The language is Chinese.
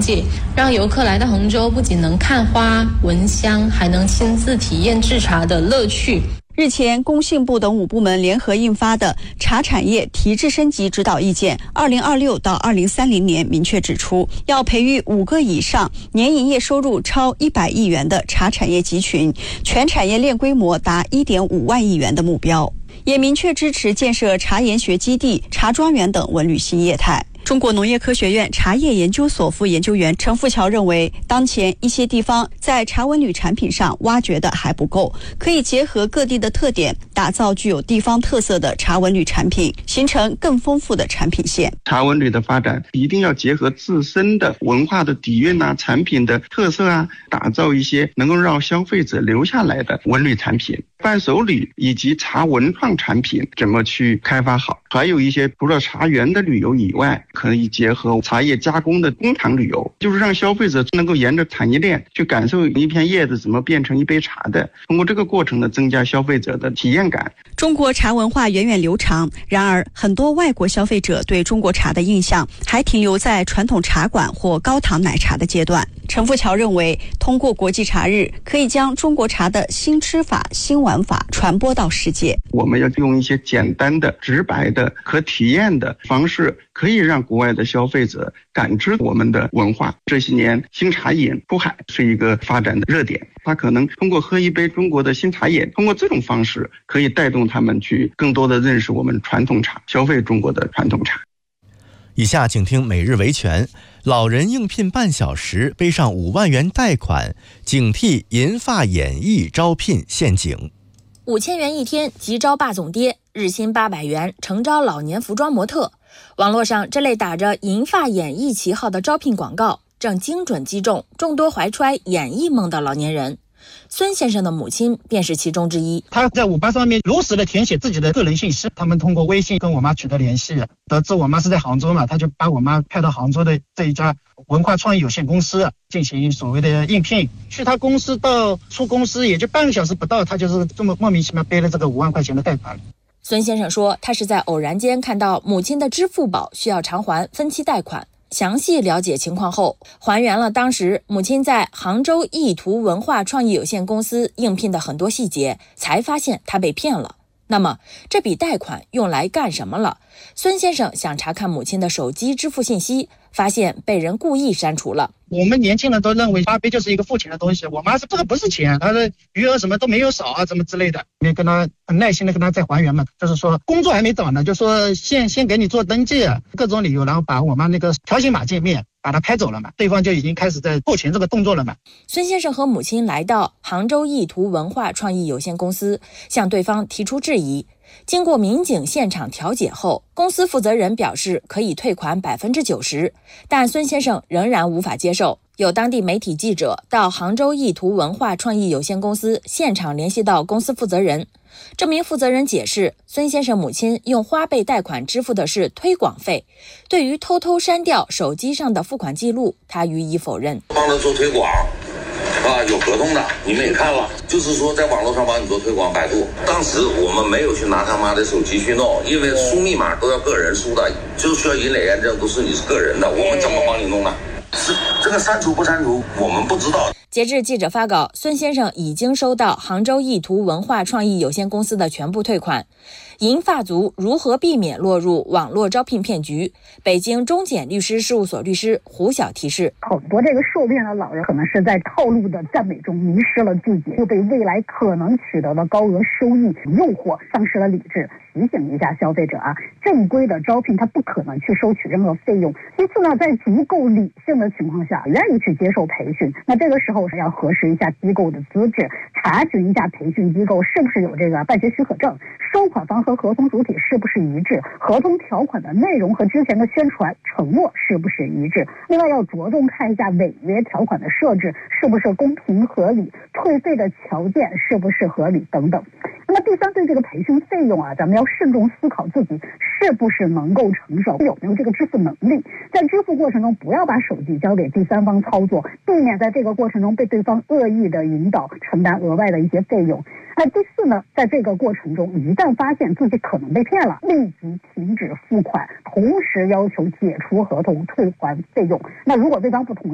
界，让游客来到杭州不仅能看花、闻香，还能亲自体验制茶的乐趣。 日前，工信部等5部门联合印发的《茶产业提质升级指导意见》（2026到2030年）明确指出，要培育5个以上年营业收入超100亿元的茶产业集群，全产业链规模达1.5万亿元的目标，也明确支持建设茶研学基地、茶庄园等文旅新业态。中国农业科学院茶叶研究所副研究员程富桥认为，当前一些地方在茶文旅产品上挖掘的还不够，可以结合各地的特点，打造具有地方特色的茶文旅产品，形成更丰富的产品线。 茶文旅的发展一定要结合自身的文化的底蕴啊、产品的特色啊，打造一些能够让消费者留下来的文旅产品。伴手礼以及茶文创产品怎么去开发好，还有一些除了茶园的旅游以外，可以结合茶叶加工的工厂旅游，就是让消费者能够沿着产业链去感受一片叶子怎么变成一杯茶的，通过这个过程呢，增加消费者的体验感。 中国茶文化源远流长，然而很多外国消费者对中国茶的印象还停留在传统茶馆或高糖奶茶的阶段。程富桥认为，通过国际茶日，可以将中国茶的新吃法、新玩法传播到世界。 我们要用一些简单的、直白的、可体验的方式，可以让国外的消费者感知我们的文化。这些年，新茶饮出海是一个发展的热点，他可能通过喝一杯中国的新茶饮，通过这种方式可以带动他们去更多的认识我们传统茶，消费中国的传统茶。 以下请听每日维权。老人应聘半小时背上5万元贷款，警惕银发演艺招聘陷阱。 5000元一天急招霸总爹，日薪800元诚招老年服装模特。网络上这类打着银发演艺旗号的招聘广告，正精准击中众多怀揣演艺梦的老年人。孙先生的母亲便是其中之一。 他在588上面如实的填写自己的个人信息，他们通过微信跟我妈取得联系，得知我妈是在杭州嘛，他就把我妈派到杭州的这一家文化创意有限公司进行所谓的应聘。去他公司到出公司也就半个小时不到，他就是这么莫名其妙背了这个5万块钱的贷款。 孙先生说，他是在偶然间看到母亲的支付宝需要偿还分期贷款，详细了解情况后，还原了当时母亲在杭州意图文化创意有限公司应聘的很多细节，才发现他被骗了。那么这笔贷款用来干什么了？孙先生想查看母亲的手机支付信息，发现被人故意删除了。 我们年轻人都认为花呗就是一个付钱的东西，我妈说这个不是钱，她的余额什么都没有少啊，怎么之类的。没跟她很耐心的跟她再还原嘛，就是说工作还没找呢，就说先给你做登记，各种理由，然后把我妈那个条形码界面把它拍走了嘛，对方就已经开始在付钱这个动作了嘛。 孙先生和母亲来到杭州意图文化创意有限公司，向对方提出质疑。经过民警现场调解后，公司负责人表示可以退款90%，但孙先生仍然无法接受。有当地媒体记者到杭州意图文化创意有限公司现场联系到公司负责人，这名负责人解释，孙先生母亲用花呗贷款支付的是推广费，对于偷偷删掉手机上的付款记录，他予以否认。 帮他做推广有合同的，你们也看了，就是说在网络上帮你做推广，百度。当时我们没有去拿他妈的手机去弄，因为输密码都要个人输的，就需要银联验证，都是你是个人的，我们怎么帮你弄呢？是这个删除不删除，我们不知道。 截至记者发稿，孙先生已经收到杭州意图文化创意有限公司的全部退款。银发族如何避免落入网络招聘骗局？北京中检律师事务所律师胡晓提示， 很多这个受骗的老人可能是在套路的赞美中迷失了自己，又被未来可能取得的高额收益诱惑，丧失了理智。提醒一下消费者啊，正规的招聘它不可能去收取任何费用。其次呢，在足够理性的情况下，愿意去接受培训，那这个时候是要核实一下机构的资质，查询一下培训机构是不是有这个办学许可证，收款方和合同主体是不是一致，合同条款的内容和之前的宣传承诺是不是一致。另外要着重看一下违约条款的设置是不是公平合理，退费的条件是不是合理等等。那么第三，对这个培训费用啊，咱们要慎重思考自己是不是能够承受，有没有这个支付能力。在支付过程中，不要把手机交给第三方操作，避免在这个过程中被对方恶意的引导，承担额外的一些费用。第四呢，在这个过程中，一旦发现自己可能被骗了，立即停止付款，同时要求解除合同，退还费用。那如果对方不同意，